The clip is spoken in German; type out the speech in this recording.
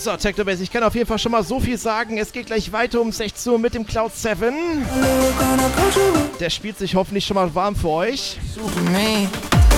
So, Technobase, ich kann auf jeden Fall schon mal so viel sagen. Es geht gleich weiter um 16 Uhr mit dem Cloud 7. Der spielt sich hoffentlich schon mal warm für euch. Super, man.